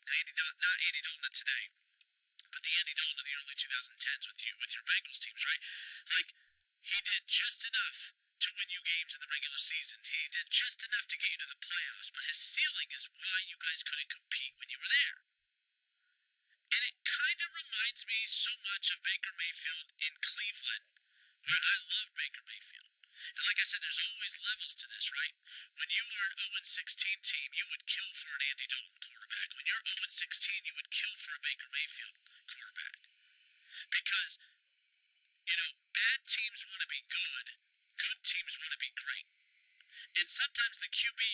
Not Andy Dalton today, but the Andy Dalton of the early 2010s with your Bengals teams, right? Like, he did just enough to win you games in the regular season. He did just enough to get you to the playoffs, but his ceiling is why you guys couldn't compete when you were there. And it kind of reminds me so much of Baker Mayfield in Cleveland, where I love Baker Mayfield. And like I said, there's always levels to this, right? When you are an 0-16 team, you would kill for an Andy Dalton quarterback. When you're 0-16, you would kill for a Baker Mayfield quarterback. Because, bad teams want to be good, good teams want to be great. And sometimes the QB